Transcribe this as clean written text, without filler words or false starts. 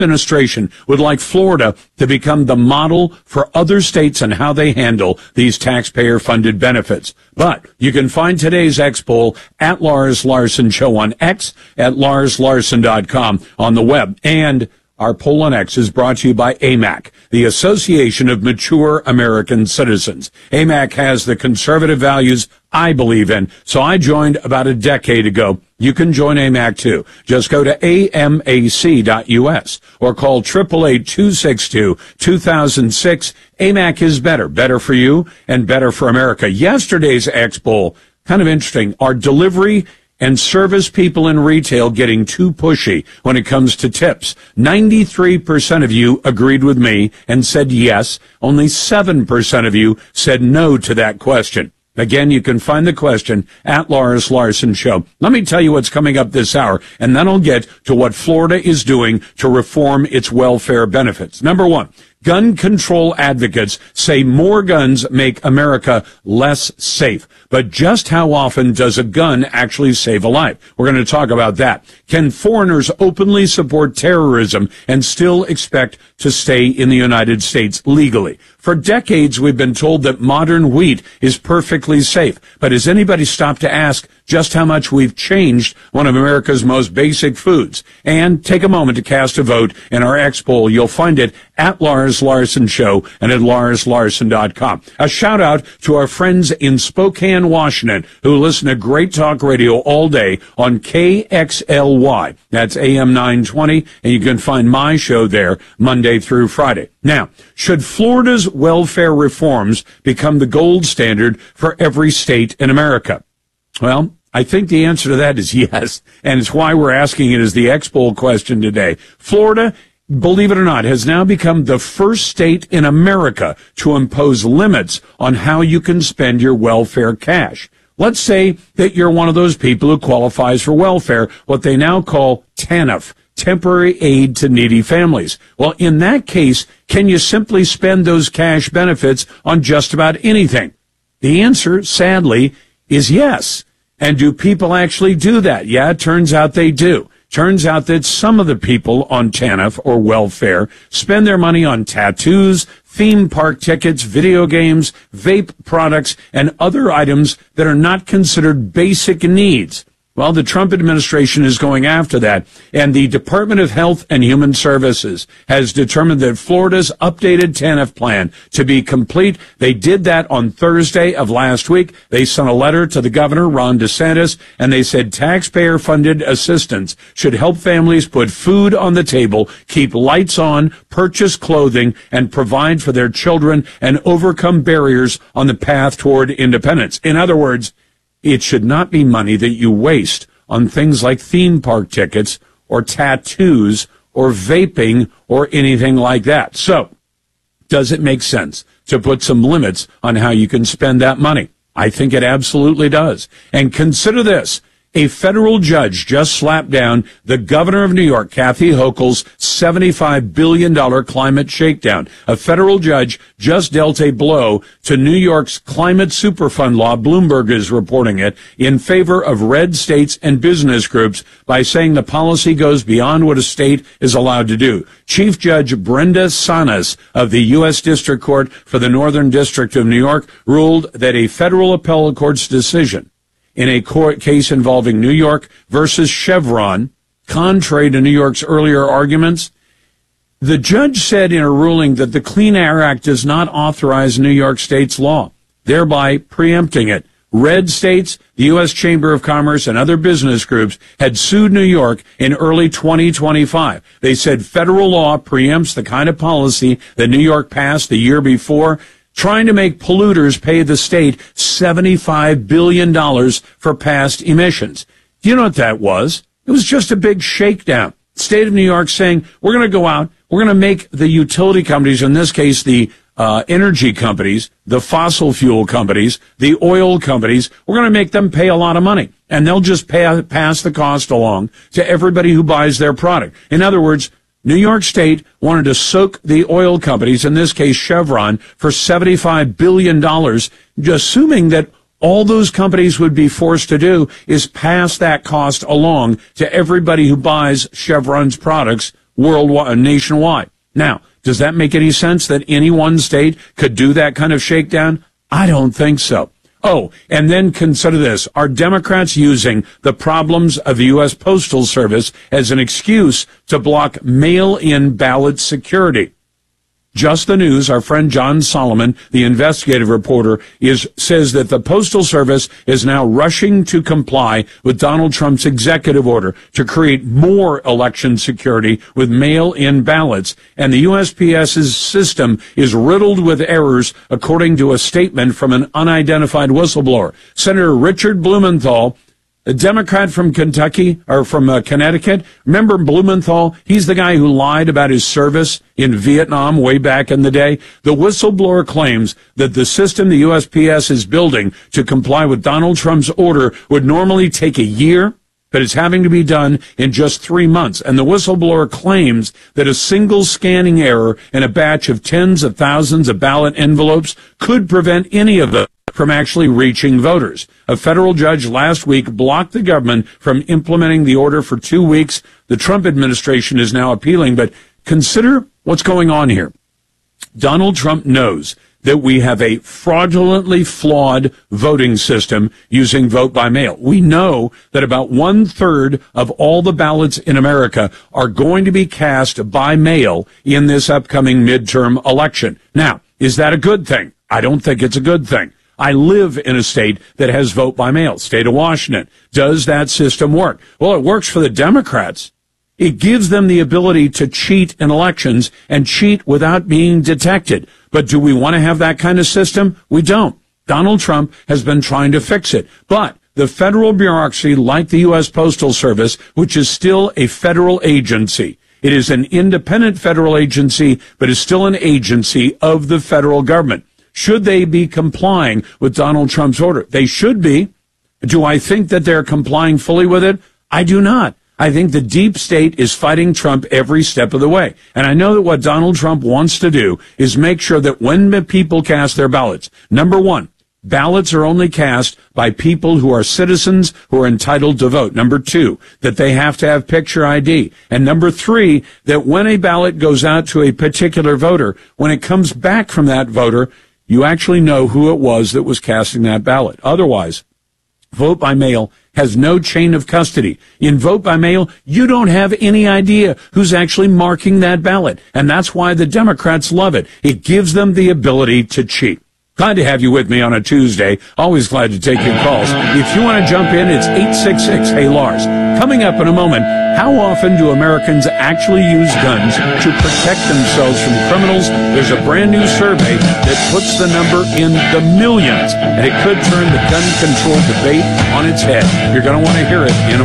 administration would like Florida to become the model for other states and how they handle these taxpayer-funded benefits. But you can find today's X poll at Lars Larson Show on X, at LarsLarson.com on the web. And our poll on X is brought to you by AMAC, the Association of Mature American Citizens. AMAC has the conservative values I believe in, so I joined about a decade ago. You can join AMAC too. Just go to amac.us or call 888-262-2006. AMAC is better. Better for you and better for America. Yesterday's X poll, kind of interesting. Our delivery and service people in retail getting too pushy when it comes to tips. 93% of you agreed with me and said yes. Only 7% of you said no to that question. Again, you can find the question at Lars Larson Show. Let me tell you what's coming up this hour, and then I'll get to what Florida is doing to reform its welfare benefits. Number one, gun control advocates say more guns make America less safe. But just how often does a gun actually save a life? We're going to talk about that. Can foreigners openly support terrorism and still expect to stay in the United States legally? For decades, we've been told that modern wheat is perfectly safe. But has anybody stopped to ask just how much we've changed one of America's most basic foods? And take a moment to cast a vote in our X poll. You'll find it at Lars Larson Show and at LarsLarson.com. A shout out to our friends in Spokane, Washington, who listen to Great Talk Radio all day on KXLY. That's AM 920, and you can find my show there Monday through Friday. Now, should Florida's welfare reforms become the gold standard for every state in America? Well, I think the answer to that is yes, and it's why we're asking it as the X poll question today. Florida, believe it or not, has now become the first state in America to impose limits on how you can spend your welfare cash. Let's say that you're one of those people who qualifies for welfare, what they now call TANF, Temporary Aid to Needy Families. Well, in that case, can you simply spend those cash benefits on just about anything? The answer, sadly, is yes. And do people actually do that? Yeah, it turns out they do. Turns out that some of the people on TANF or welfare spend their money on tattoos, theme park tickets, video games, vape products, and other items that are not considered basic needs. Well, the Trump administration is going after that, and the Department of Health and Human Services has determined that Florida's updated TANF plan to be complete. They did that on Thursday of last week. They sent a letter to the governor, Ron DeSantis, and they said taxpayer-funded assistance should help families put food on the table, keep lights on, purchase clothing, and provide for their children and overcome barriers on the path toward independence. In other words, it should not be money that you waste on things like theme park tickets or tattoos or vaping or anything like that. So, does it make sense to put some limits on how you can spend that money? I think it absolutely does. And consider this. A federal judge just slapped down the governor of New York, Kathy Hochul's $75 billion climate shakedown. A federal judge just dealt a blow to New York's climate superfund law, Bloomberg is reporting it, in favor of red states and business groups by saying the policy goes beyond what a state is allowed to do. Chief Judge Brenda Sanas of the U.S. District Court for the Northern District of New York ruled that a federal appellate court's decision in a court case involving New York versus Chevron, contrary to New York's earlier arguments, the judge said in a ruling that the Clean Air Act does not authorize New York State's law, thereby preempting it. Red states, the U.S. Chamber of Commerce, and other business groups had sued New York in early 2025. They said federal law preempts the kind of policy that New York passed the year before, trying to make polluters pay the state $75 billion for past emissions. Do you know what that was? It was just a big shakedown. State of New York saying, we're going to go out, we're going to make the utility companies, in this case the energy companies, the fossil fuel companies, the oil companies, we're going to make them pay a lot of money. And they'll just pass the cost along to everybody who buys their product. In other words, New York State wanted to soak the oil companies, in this case Chevron, for $75 billion, assuming that all those companies would be forced to do is pass that cost along to everybody who buys Chevron's products worldwide, nationwide. Now, does that make any sense that any one state could do that kind of shakedown? I don't think so. Oh, and then consider this. Are Democrats using the problems of the U.S. Postal Service as an excuse to block mail-in ballot security? Just the News, our friend John Solomon, the investigative reporter, says that the Postal Service is now rushing to comply with Donald Trump's executive order to create more election security with mail-in ballots. And the USPS's system is riddled with errors, according to a statement from an unidentified whistleblower. Senator Richard Blumenthal, a Democrat from Kentucky, or from Connecticut. Remember Blumenthal? He's the guy who lied about his service in Vietnam way back in the day. The whistleblower claims that the system the USPS is building to comply with Donald Trump's order would normally take a year, but it's having to be done in just 3 months. And the whistleblower claims that a single scanning error in a batch of tens of thousands of ballot envelopes could prevent any of them from actually reaching voters. A federal judge last week blocked the government from implementing the order for 2 weeks. The Trump administration is now appealing, but consider what's going on here. Donald Trump knows that we have a fraudulently flawed voting system using vote by mail. We know that about 1/3 of all the ballots in America are going to be cast by mail in this upcoming midterm election. Now, is that a good thing? I don't think it's a good thing. I live in a state that has vote by mail, state of Washington. Does that system work? Well, it works for the Democrats. It gives them the ability to cheat in elections and cheat without being detected. But do we want to have that kind of system? We don't. Donald Trump has been trying to fix it. But the federal bureaucracy, like the U.S. Postal Service, which is still a federal agency, it is an independent federal agency, but is still an agency of the federal government. Should they be complying with Donald Trump's order? They should be. Do I think that they're complying fully with it? I do not. I think the deep state is fighting Trump every step of the way. And I know that what Donald Trump wants to do is make sure that when people cast their ballots, number one, ballots are only cast by people who are citizens who are entitled to vote. Number two, that they have to have picture ID. And number three, that when a ballot goes out to a particular voter, when it comes back from that voter, you actually know who it was that was casting that ballot. Otherwise, vote by mail has no chain of custody. In vote by mail, you don't have any idea who's actually marking that ballot. And that's why the Democrats love it. It gives them the ability to cheat. Glad to have you with me on a Tuesday. Always glad to take your calls. If you want to jump in, it's 866-HEY-LARS. Coming up in a moment, how often do Americans actually use guns to protect themselves from criminals? There's a brand new survey that puts the number in the millions, and it could turn the gun control debate on its head. You're going to want to hear it in a